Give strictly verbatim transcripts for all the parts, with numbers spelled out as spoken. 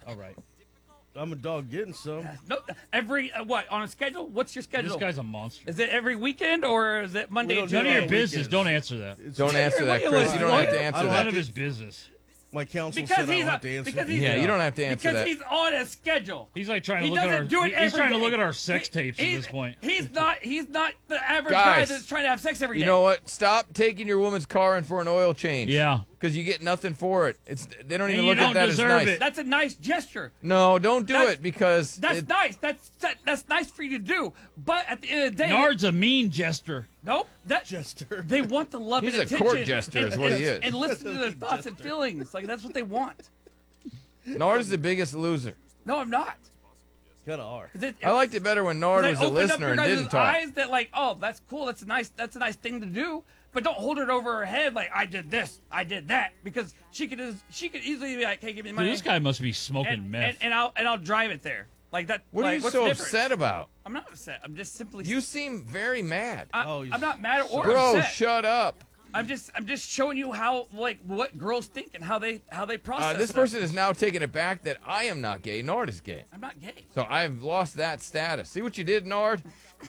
All right. I'm a dog getting some. No, every uh, what on a schedule? What's your schedule? This guy's a monster. Is it every weekend or is it Monday? We and don't None of do your all Tuesday? business. weekends. Don't answer that. It's- Don't answer that, What? Chris. You don't have to I answer don't None that. of his business. My counsel Because said I he's don't a, have to answer. because that. he's Yeah, you don't have to answer because that. he's on a schedule. He's like trying He to look at doesn't our. do it he- he's every trying to day. guy at our sex He- tapes at he's- this point. He's not. He's not the average Guys, guy that's trying to have sex every day. You know what? Stop taking your woman's car in for an oil change. Yeah. Because you get nothing for it. It's They don't And even you look don't at that as deserve nice. it. That's a nice gesture. No, don't do That's- it because That's it- nice. That's that, that's nice for you to do. But at the end of the day, Nard's a mean jester. nope. That Jester. they want the love He's and a attention. court jester and, is what and, he is. And listen to their thoughts and feelings. Like that's what they want. Nard is the biggest loser. No, I'm not. Kind of are. 'Cause it- I liked it better when Nard They was a opened up listener your and guys' didn't talk. eyes that like, oh, that's cool. That's a nice. That's a nice thing to do. But don't hold it over her head like I did this, I did that, because she could just, she could easily be like, hey, give me the Dude, money, this guy must be smoking and, meth. and, and I'll and I'll drive it there. Like that. What like, are you what's so the difference? upset about? I'm not upset. I'm just simply. You seem very mad. I, Oh, he's- I'm not mad or Bro, upset. shut up. I'm just I'm just showing you how like what girls think and how they how they process. Uh, this stuff. person is now taking it back that I am not gay. Nard is gay. I'm not gay. So I've lost that status. See what you did, Nard?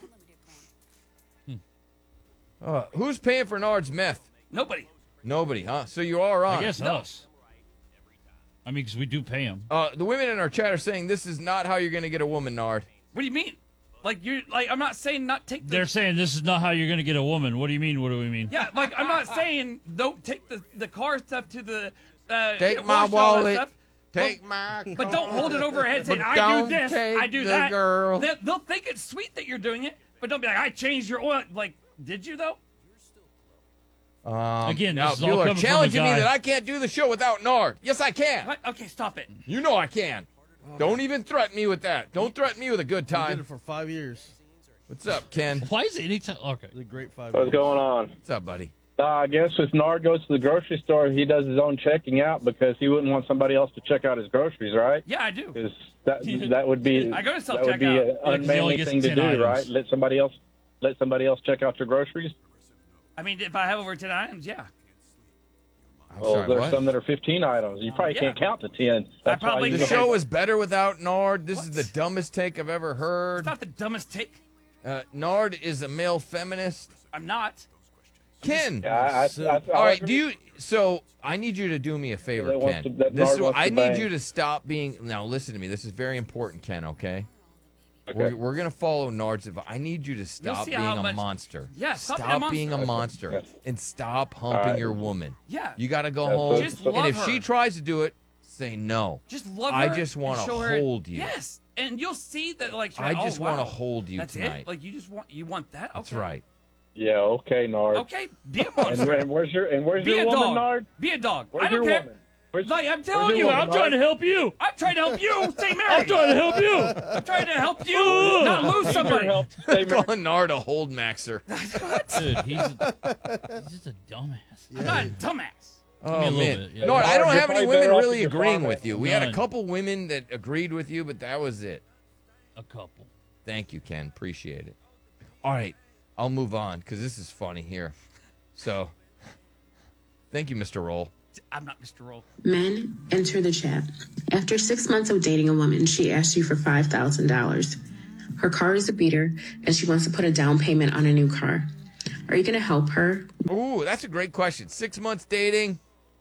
uh, who's paying for Nard's meth? Nobody. Nobody, huh? So you are on. I guess No. us. I mean, because we do pay him. Uh, the women in our chat are saying this is not how you're going to get a woman, Nard. What do you mean? Like you like I'm not saying not take the They're saying this is not how you're going to get a woman. What do you mean? What do we mean? Yeah, like I'm not saying don't take the the car stuff to the uh Take you know, my wash all that wallet. stuff. Take But- my But don't hold it over her head saying But I do don't this, take I do the that. girl. They, they'll think it's sweet that you're doing it, but don't be like I changed your oil. Like, did you though? Um, Again, now this is all people are coming from a challenging me guy. that I can't do the show without Nard. Yes, I can. What? Okay, stop it. You know I can. Don't even threaten me with that. Don't threaten me with a good I did time. it for five years. What's up, Ken? Why is it anytime? Okay. It was a great five What's years. going on? What's up, buddy? Uh, I guess if Nard goes to the grocery store, he does his own checking out because he wouldn't want somebody else to check out his groceries, right? Yeah, I do. Because that that would be I go to that would be self-checkout. an 'cause he only unmanly gets thing to ten do, items. right? Let somebody else let somebody else check out your groceries. I mean, if I have over ten items, yeah. I'm Well, sorry, there's what? some that are fifteen items. You probably Yeah. can't count to ten. That's why probably you The Okay. show is better without Nard. This is What? the dumbest take I've ever It's heard. not the dumbest take. Uh, Nard is a male feminist. I'm not. Ken. Yeah, I, I, I, I, All right, do you? So I need you to do me a favor, That wants Ken. to- that This is Nard what, wants I to need bang. you to stop being. Now listen to me. This is very important, Ken. Okay. Okay. We're, we're gonna follow Nard's advice. I need you to stop see being how a much- monster. Yeah, stop stop, being a being a monster. monster and stop humping right. your woman. Yeah. You got to go That's home. what- Just and love if she her. tries to do it, say no. Just love her. I just and wanna show her- hold you. Yes, and you'll see that. Like, she'll I be like, just oh, want to wow. hold you That's tonight. it. Like, you just want you want that. Okay. That's right. Yeah, okay, Nard. Okay, be a And, monster. where- and where's your and where's Be your a woman, dog. Nard? Be a dog. Where's I don't your care. woman? Where's, Like, I'm where's telling your you, woman, I'm trying to help you. I'm trying to help you stay married. I'm trying to help you. I'm trying to help you not lose Nard? somebody. Help stay married. Calling Nard a hold maxer. Dude, he's, a, he's just a dumbass. I'm not a dumbass. Oh a little man, bit, yeah. Nard, I Nard, don't you're have any probably women better off really with your agreeing father. with you. We had a None. couple women that agreed with you, but that was it. A couple. Thank you, Ken. Appreciate it. All right, I'll move on because this is funny here. So, thank you, Mister Roll. I'm not Mister Roll. Men, enter the chat. After six months of dating a woman, she asked you for five thousand dollars. Her car is a beater, and she wants to put a down payment on a new car. Are you going to help her? Ooh, that's a great question. Six months dating.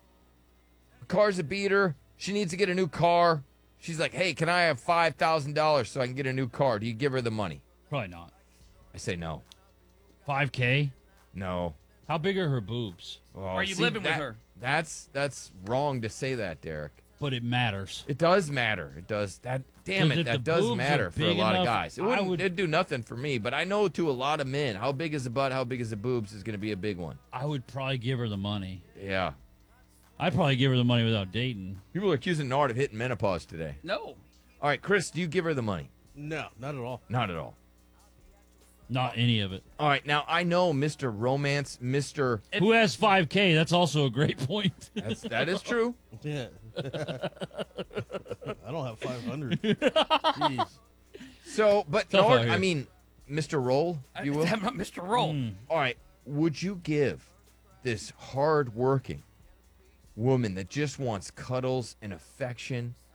Her car's a beater. She needs to get a new car. She's like, hey, can I have five thousand dollars so I can get a new car? Do you give her the money? Probably not. I say no. five K? No. How big are her boobs? Oh, Are you see, living with that- her? That's that's wrong to say that, Derek. But it matters. It does matter. It does. That damn 'Cause it, if that the does boobs matter are for a big lot of enough, guys. It I wouldn't would- it'd do nothing for me, but I know to a lot of men, how big is the butt, how big is the boobs is going to be a big one. I would probably give her the money. Yeah. I'd probably give her the money without dating. People are accusing Nard of hitting menopause today. No. All right, Chris, do you give her the money? No, not at all. Not at all. Not any of it. All right, now I know Mister Romance, Mister Who has five K? That's also a great point. That's that is true. Yeah. I don't have five hundred. Jeez. So, but Tough out Nard, here. I mean, Mister Roll, if you will. I'm not Mister Roll. Mm. All right, would you give this hard-working woman that just wants cuddles and affection